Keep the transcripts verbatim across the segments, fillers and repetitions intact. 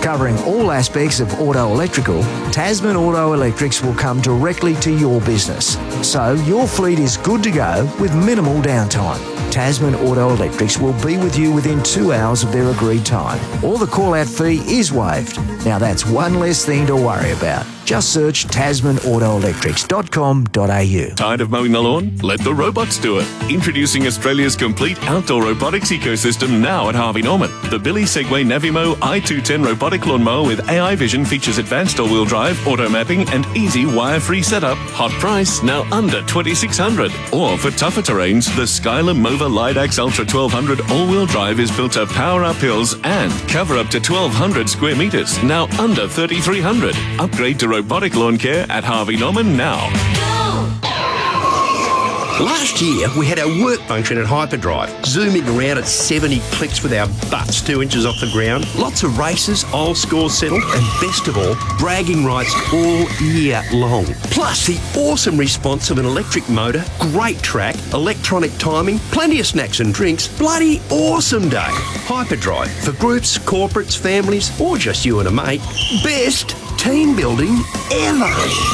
Covering all aspects of auto electrical, Tasman Auto Electrics will come directly to your business, so your fleet is good to go with minimal downtime. Tasman Auto Electrics will be with you within two hours of their agreed time. Or the call-out fee is waived. Now that's one less thing to worry about. Just search tasman auto electrics dot com dot a u. Tired of mowing the lawn? Let the robots do it. Introducing Australia's complete outdoor robotics ecosystem now at Harvey Norman. The Billy Segway Navimo i two ten robotic lawnmower with A I vision features advanced all-wheel drive, auto mapping and easy wire-free setup. Hot price, now under twenty-six hundred dollars. Or for tougher terrains, the Skyler Mova Lidax Ultra twelve hundred all-wheel drive is built to power up hills and cover up to twelve hundred square metres, now under thirty-three hundred dollars. Upgrade to robotic lawn care at Harvey Norman now. Last year, we had our work function at Hyperdrive, zooming around at seventy clicks with our butts two inches off the ground. Lots of races, old scores settled, and best of all, bragging rights all year long. Plus, the awesome response of an electric motor, great track, electronic timing, plenty of snacks and drinks. Bloody awesome day. Hyperdrive, for groups, corporates, families, or just you and a mate. Best team building ever.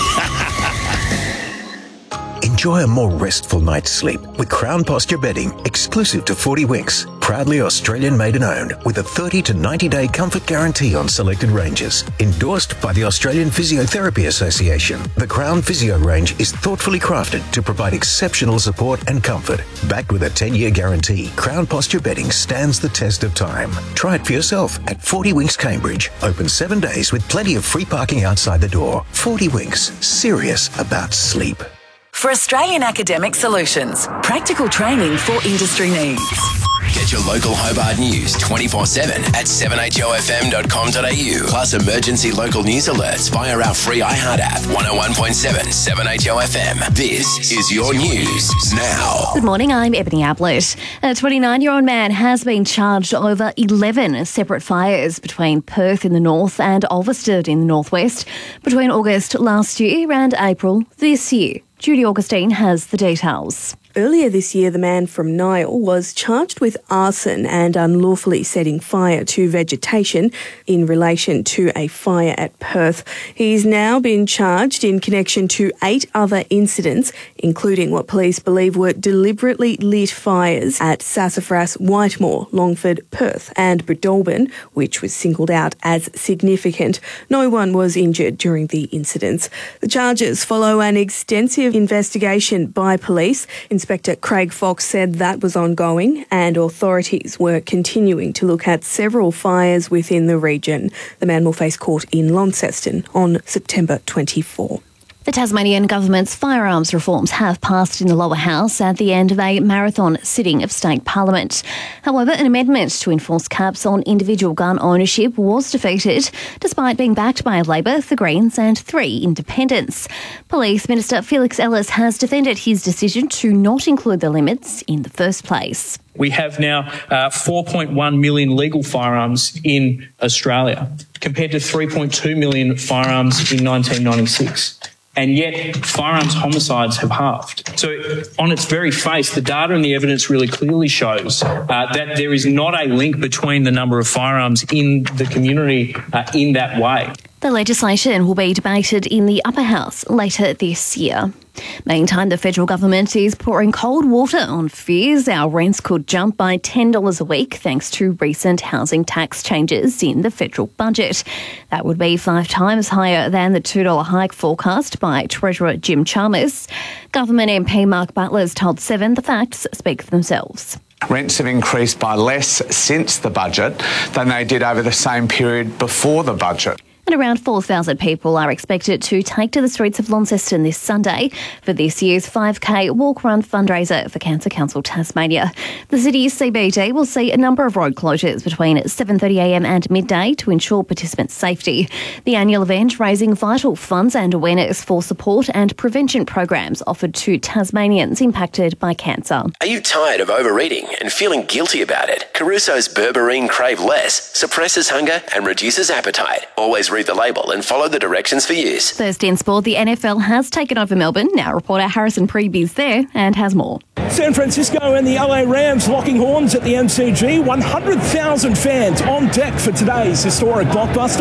Enjoy a more restful night's sleep with Crown Posture Bedding, exclusive to forty Winks. Proudly Australian made and owned, with a thirty to ninety day comfort guarantee on selected ranges. Endorsed by the Australian Physiotherapy Association, the Crown Physio range is thoughtfully crafted to provide exceptional support and comfort. Backed with a ten year guarantee, Crown Posture Bedding stands the test of time. Try it for yourself at forty Winks Cambridge. Open seven days with plenty of free parking outside the door. forty Winks, serious about sleep. For Australian Academic Solutions, practical training for industry needs. Get your local Hobart news twenty-four seven at seven h o f m dot com dot a u. Plus emergency local news alerts via our free iHeart app. one oh one point seven, seven H O F M. This is your news now. Good morning, I'm Ebony Ablett. A twenty-nine-year-old man has been charged over eleven separate fires between Perth in the north and Ulverston in the northwest between August last year and April this year. Judy Augustine has the details. Earlier this year, the man from Nile was charged with arson and unlawfully setting fire to vegetation in relation to a fire at Perth. He's now been charged in connection to eight other incidents, including what police believe were deliberately lit fires at Sassafras, Whitemore, Longford, Perth and Breadalbin, which was singled out as significant. No one was injured during the incidents. The charges follow an extensive investigation by police. Inspector Craig Fox said that was ongoing and authorities were continuing to look at several fires within the region. The man will face court in Launceston on September twenty-fourth. The Tasmanian government's firearms reforms have passed in the lower house at the end of a marathon sitting of state parliament. However, an amendment to enforce caps on individual gun ownership was defeated, despite being backed by Labor, the Greens and three independents. Police Minister Felix Ellis has defended his decision to not include the limits in the first place. We have now uh, four point one million legal firearms in Australia, compared to three point two million firearms in nineteen ninety-six. And yet firearms homicides have halved. So on its very face, the data and the evidence really clearly shows uh, that there is not a link between the number of firearms in the community uh, in that way. The legislation will be debated in the upper house later this year. Meantime, the federal government is pouring cold water on fears our rents could jump by ten dollars a week thanks to recent housing tax changes in the federal budget. That would be five times higher than the two dollars hike forecast by Treasurer Jim Chalmers. Government M P Mark Butler's told Seven the facts speak for themselves. Rents have increased by less since the budget than they did over the same period before the budget. And around four thousand people are expected to take to the streets of Launceston this Sunday for this year's five K walk-run fundraiser for Cancer Council Tasmania. The city's C B D will see a number of road closures between seven thirty a m and midday to ensure participants' safety. The annual event raising vital funds and awareness for support and prevention programs offered to Tasmanians impacted by cancer. Are you tired of overeating and feeling guilty about it? Caruso's Berberine Crave Less suppresses hunger and reduces appetite. Always read the label and follow the directions for use. First in sport, the N F L has taken over Melbourne. Now reporter Harrison Preeby is there and has more. San Francisco and the L A Rams locking horns at the M C G. one hundred thousand fans on deck for today's historic blockbuster.